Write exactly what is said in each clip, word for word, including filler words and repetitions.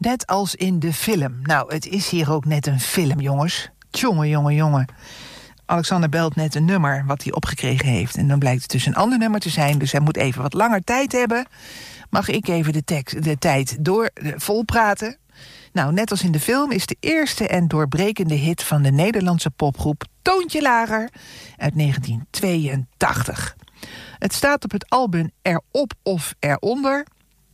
Net als in de film. Nou, het is hier ook net een film, jongens. Tjonge, jonge, jonge. Alexander belt net een nummer wat hij opgekregen heeft. En dan blijkt het dus een ander nummer te zijn. Dus hij moet even wat langer tijd hebben. Mag ik even de, tekst, de tijd door de, volpraten? Nou, net als in de film is de eerste en doorbrekende hit van de Nederlandse popgroep Toontje Lager uit negentien tweeëntachtig. Het staat op het album Erop of Eronder.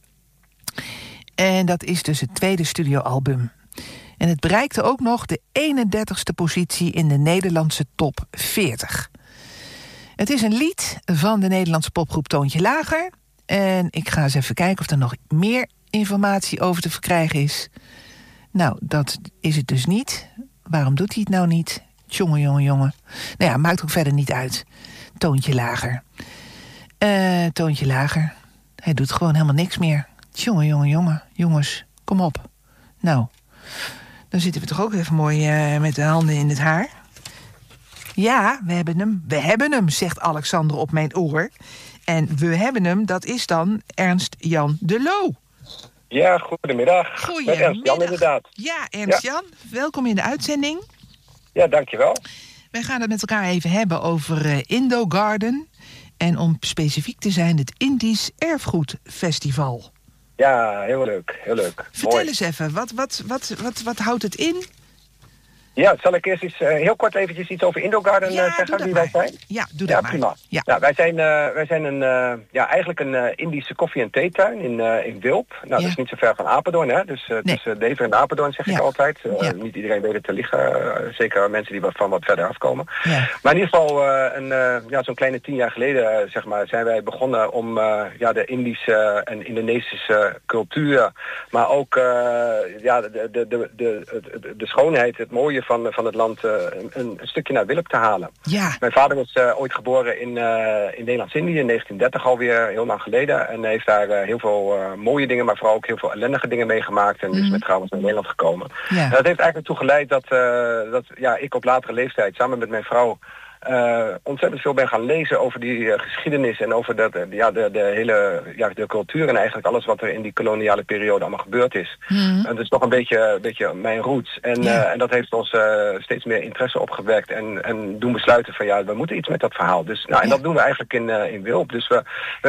En dat is dus het tweede studioalbum. En het bereikte ook nog de eenendertigste positie in de Nederlandse top veertig. Het is een lied van de Nederlandse popgroep Toontje Lager. En ik ga eens even kijken of er nog meer informatie over te verkrijgen is. Nou, dat is het dus niet. Waarom doet hij het nou niet? Tjonge, jonge, jonge. Nou ja, maakt ook verder niet uit. Toontje Lager. Uh, Toontje Lager. Hij doet gewoon helemaal niks meer. Tjonge, jonge, jonge. Jongens, kom op. Nou, dan zitten we toch ook even mooi uh, met de handen in het haar. Ja, we hebben hem. We hebben hem, zegt Alexander op mijn oor. En we hebben hem, dat is dan Ernst Jan de Loo. Ja, goedemiddag. Goedemiddag. Ernst Jan inderdaad. Ja, Ernst Jan, ja. Welkom in de uitzending. Ja, dankjewel. Wij gaan het met elkaar even hebben over uh, Indo Garden. En om specifiek te zijn, het Indisch Erfgoedfestival. Ja, heel leuk, heel leuk. Vertel Mooi. eens even, wat, wat, wat, wat, wat houdt het in? Ja, zal ik eerst eens, uh, heel kort eventjes iets over Indo Garden ja, uh, zeggen, wie maar. wij zijn? Ja, doe ja, dat maar. Prima. Ja, nou, wij zijn, uh, wij zijn een, uh, ja, eigenlijk een uh, Indische koffie- en theetuin in, uh, in Wilp. Nou, ja. Dat is niet zo ver van Apeldoorn, hè? Dus uh, nee. tussen Deventer en Apeldoorn zeg ja. ik altijd. Uh, ja. Niet iedereen weet het te liggen, uh, zeker mensen die van wat verder afkomen. Ja. Maar in ieder geval, uh, een, uh, ja, zo'n kleine tien jaar geleden uh, zeg maar, zijn wij begonnen om uh, ja, de Indische en Indonesische cultuur, maar ook uh, ja, de, de, de, de, de, de schoonheid, het mooie van, van het land Een, een stukje naar Wilp te halen. Ja. Mijn vader was uh, ooit geboren in, uh, in Nederlands-Indië in negentien dertig alweer, heel lang geleden. En heeft daar uh, heel veel uh, mooie dingen, maar vooral ook heel veel ellendige dingen meegemaakt. En mm-hmm. is met trouwens naar Nederland gekomen. Ja. En dat heeft eigenlijk ertoe geleid dat, uh, dat ja, ik op latere leeftijd samen met mijn vrouw Uh, ontzettend veel ben gaan lezen over die uh, geschiedenis en over dat, uh, ja, de, de hele ja, de cultuur en eigenlijk alles wat er in die koloniale periode allemaal gebeurd is. Mm. En dat is toch een beetje, een beetje mijn roots. En, yeah. uh, en dat heeft ons uh, steeds meer interesse opgewekt en, en doen besluiten van ja, we moeten iets met dat verhaal. Dus, nou, en yeah. dat doen we eigenlijk in, uh, in Wilp. Dus we, we